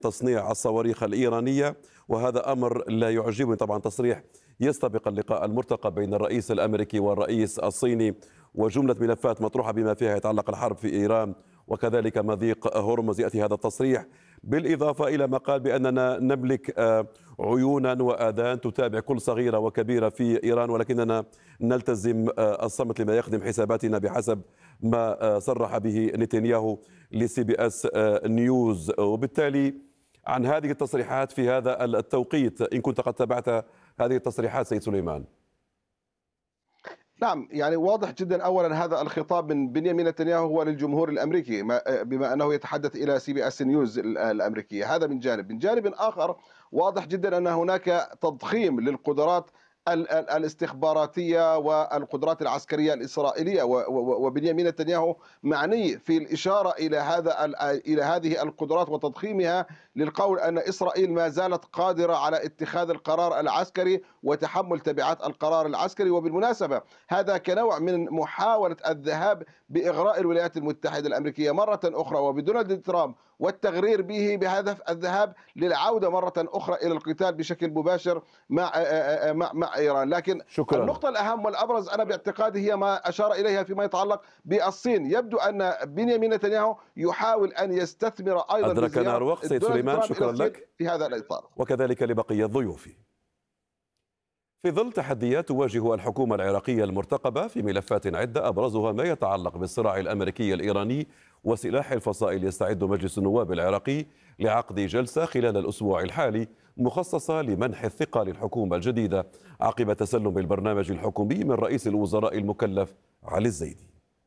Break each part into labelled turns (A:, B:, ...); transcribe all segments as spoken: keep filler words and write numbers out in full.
A: تصنيع الصواريخ الإيرانية، وهذا أمر لا يعجبني. طبعا تصريح يستبق اللقاء المرتقب بين الرئيس الأمريكي والرئيس الصيني، وجملة ملفات مطروحة بما فيها يتعلق الحرب في إيران وكذلك مضيق هرمز. يأتي هذا التصريح بالإضافة إلى ما قال بأننا نملك عيونا وآذان تتابع كل صغيرة وكبيرة في إيران، ولكننا نلتزم الصمت لما يخدم حساباتنا بحسب ما صرح به نتنياهو لسي بي اس نيوز. وبالتالي عن هذه التصريحات في هذا التوقيت، إن كنت قد تابعت هذه التصريحات سيد سليمان.
B: نعم، يعني واضح جدا. اولا هذا الخطاب من بنيامين نتنياهو هو للجمهور الامريكي، بما انه يتحدث الى سي بي اس نيوز الامريكيه. هذا من جانب. من جانب اخر واضح جدا ان هناك تضخيم للقدرات الاستخباراتية والقدرات العسكرية الإسرائيلية، وبنيامين نتنياهو معني في الإشارة إلى هذا إلى هذه القدرات وتضخيمها، للقول أن إسرائيل ما زالت قادرة على اتخاذ القرار العسكري وتحمل تبعات القرار العسكري. وبالمناسبة هذا كنوع من محاولة الذهاب بإغراء الولايات المتحدة الأمريكية مرة أخرى وبدونالد ترامب والتغرير به بهدف الذهاب للعودة مرة أخرى إلى القتال بشكل مباشر مع مع, مع إيران. لكن شكرا. النقطة الأهم والأبرز أنا باعتقادي هي ما أشار إليها فيما يتعلق بالصين. يبدو أن بنيامين نتنياهو يحاول أن يستثمر أيضا
A: أدركنا الوقت سيد سليمان، شكرا لك
B: في هذا الإطار،
A: وكذلك لبقية ضيوفي. في ظل تحديات تواجه الحكومة العراقية المرتقبة في ملفات عدة، أبرزها ما يتعلق بالصراع الأمريكي الإيراني وسلاح الفصائل، يستعد مجلس النواب العراقي لعقد جلسة خلال الأسبوع الحالي مخصصة لمنح الثقة للحكومة الجديدة عقب تسلم البرنامج الحكومي من رئيس الوزراء المكلف علي الزيدي.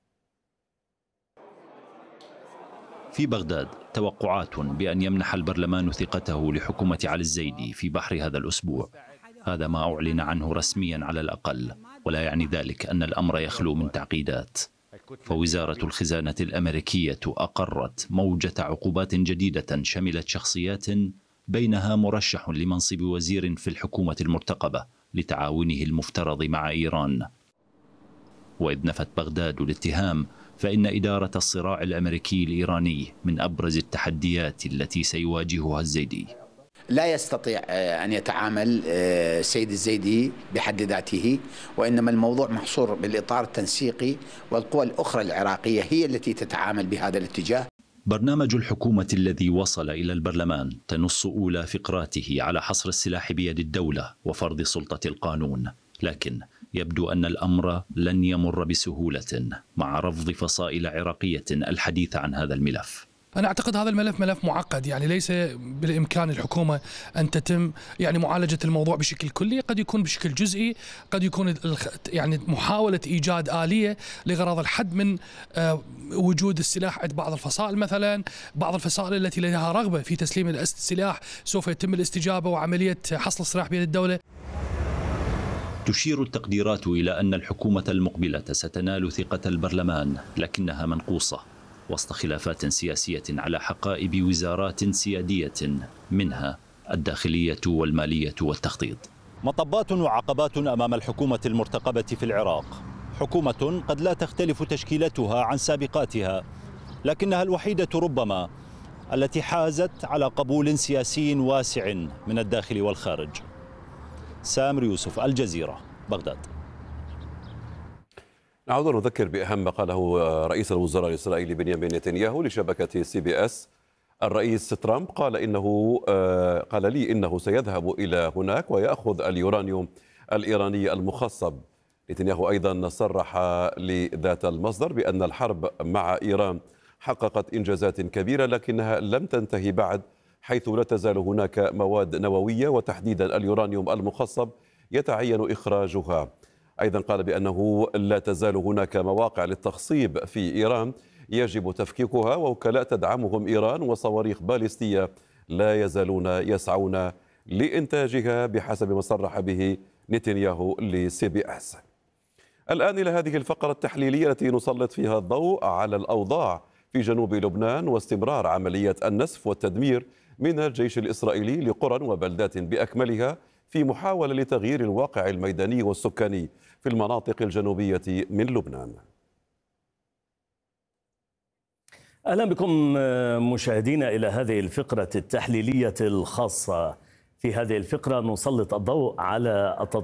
C: في بغداد توقعات بأن يمنح البرلمان ثقته لحكومة علي الزيدي في بحر هذا الأسبوع. هذا ما أعلن عنه رسميا على الأقل، ولا يعني ذلك أن الأمر يخلو من تعقيدات. فوزارة الخزانة الأمريكية أقرت موجة عقوبات جديدة شملت شخصيات بينها مرشح لمنصب وزير في الحكومة المرتقبة لتعاونه المفترض مع إيران. وإذ نفت بغداد الاتهام، فإن إدارة الصراع الأمريكي الإيراني من أبرز التحديات التي سيواجهها الزيدي.
D: لا يستطيع أن يتعامل السيد الزيدي بحد ذاته، وإنما الموضوع محصور بالإطار التنسيقي، والقوى الأخرى العراقية هي التي تتعامل بهذا الاتجاه.
C: برنامج الحكومة الذي وصل إلى البرلمان تنص أولى فقراته على حصر السلاح بيد الدولة وفرض سلطة القانون، لكن يبدو أن الأمر لن يمر بسهولة مع رفض فصائل عراقية الحديث عن هذا الملف.
E: أنا أعتقد هذا الملف ملف معقد، يعني ليس بالإمكان الحكومة أن تتم يعني معالجة الموضوع بشكل كلي، قد يكون بشكل جزئي، قد يكون يعني محاولة إيجاد آلية لغرض الحد من وجود السلاح عند بعض الفصائل. مثلا بعض الفصائل التي لديها رغبة في تسليم السلاح سوف يتم الاستجابة وعملية حصل السلاح بيد الدولة.
C: تشير التقديرات إلى أن الحكومة المقبلة ستنال ثقة البرلمان، لكنها منقوصة وسط خلافات سياسية على حقائب وزارات سيادية، منها الداخلية والمالية والتخطيط.
F: مطبات وعقبات أمام الحكومة المرتقبة في العراق. حكومة قد لا تختلف تشكيلتها عن سابقاتها، لكنها الوحيدة ربما التي حازت على قبول سياسي واسع من الداخل والخارج. سامر يوسف، الجزيرة، بغداد.
A: نعود نذكر بأهم ما قاله رئيس الوزراء الإسرائيلي بنيامين نتنياهو لشبكة سي بي اس. الرئيس ترامب قال إنه قال لي إنه سيذهب إلى هناك ويأخذ اليورانيوم الإيراني المخصب. نتنياهو أيضا صرح لذات المصدر بأن الحرب مع إيران حققت إنجازات كبيرة، لكنها لم تنتهي بعد، حيث لا تزال هناك مواد نووية وتحديدا اليورانيوم المخصب يتعين إخراجها. أيضا قال بأنه لا تزال هناك مواقع للتخصيب في إيران يجب تفكيكها، ووكلاء تدعمهم إيران وصواريخ باليستية لا يزالون يسعون لإنتاجها بحسب ما صرح به نتنياهو لسي بي اس. الآن إلى هذه الفقرة التحليلية التي نسلط فيها الضوء على الأوضاع في جنوب لبنان واستمرار عملية النسف والتدمير من الجيش الإسرائيلي لقرى وبلدات بأكملها في محاولة لتغيير الواقع الميداني والسكاني في المناطق الجنوبية من لبنان.
G: أهلا بكم مشاهدينا إلى هذه الفقرة التحليلية الخاصة. في هذه الفقرة نسلط الضوء على التطورات